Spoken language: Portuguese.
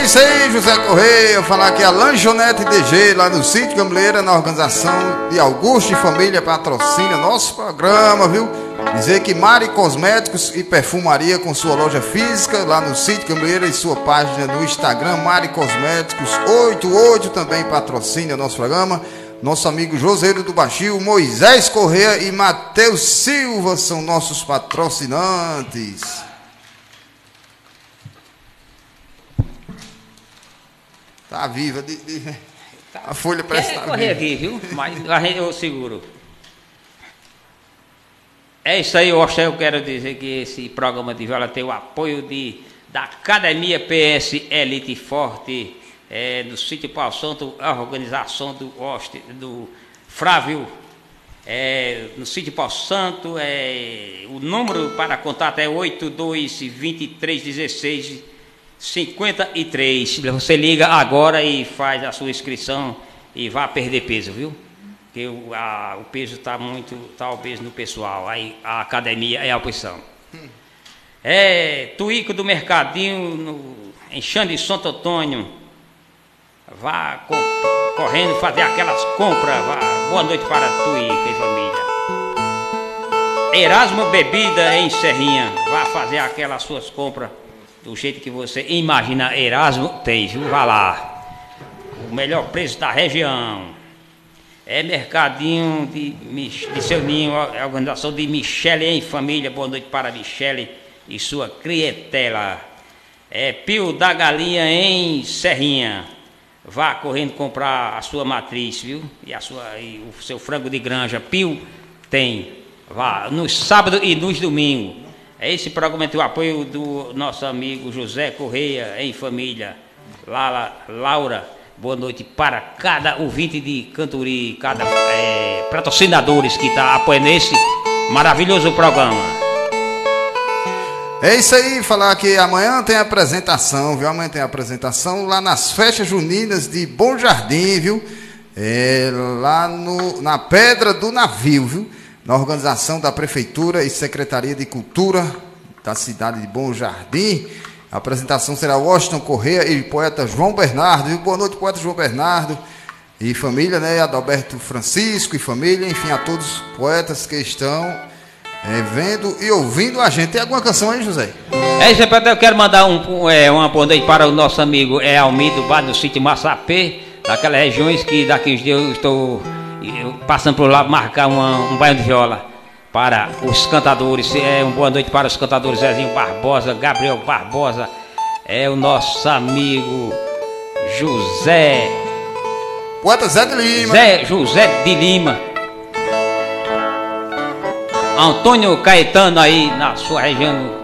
Isso aí, José Correia, falar aqui a Lanchonete DG, lá no Sítio Gameleira, na organização de Augusto e Família, patrocina nosso programa, viu? Dizer que Mari Cosméticos e Perfumaria, com sua loja física lá no Sítio Gameleira e sua página no Instagram, Mari Cosméticos 88, também patrocina nosso programa. Nosso amigo Joseiro do Baixio, Moisés Correia e Matheus Silva são nossos patrocinantes. Tá viva, a folha parece estar correr aqui, viu? Mas eu seguro. É isso aí, eu quero dizer que esse programa de viola tem o apoio da Academia PS Elite Forte, do Sítio Pau Santo, a organização do Frávio, no Sítio Pau Santo. O número para contato é 82-23-16-53. Você liga agora e faz a sua inscrição e vá perder peso, viu? Porque o peso está obeso no pessoal. Aí a academia é a opção. Tuíco do Mercadinho, em Xande de Santo Antônio. Vá correndo fazer aquelas compras. Boa noite para Tuíco e família. Erasmo Bebida em Serrinha. Vá fazer aquelas suas compras do jeito que você imagina. Erasmo tem, viu? Vá lá. O melhor preço da região. Mercadinho de Seu Ninho, a organização de Michele em Família. Boa noite para Michele e sua clientela. Pio da Galinha em Serrinha. Vá correndo comprar a sua matriz, viu? E o seu frango de granja. Pio tem. Vá nos sábados e nos domingos. Esse programa tem o apoio do nosso amigo José Correia em Família. Laura. Boa noite para cada ouvinte de Canturi, cada patrocinadores que está apoiando esse maravilhoso programa. É isso aí, falar que amanhã tem apresentação, viu? Amanhã tem apresentação lá nas festas juninas de Bom Jardim, viu? Lá na Pedra do Navio, viu? Na organização da Prefeitura e Secretaria de Cultura da cidade de Bom Jardim. A apresentação será Washington Correia e poeta João Bernardo. Boa noite, poeta João Bernardo e família, né? Adalberto Francisco e família, enfim, a todos os poetas que estão vendo e ouvindo a gente. Tem alguma canção aí, José? Eu quero mandar uma boa noite para o nosso amigo Almido, do Sítio Massapê, daquelas regiões que daqui uns dias eu estou passando por lá marcar um banho de viola. Para os cantadores, uma boa noite para os cantadores Zezinho Barbosa, Gabriel Barbosa, o nosso amigo José. Poeta Zé de Lima. José de Lima. Antônio Caetano aí na sua região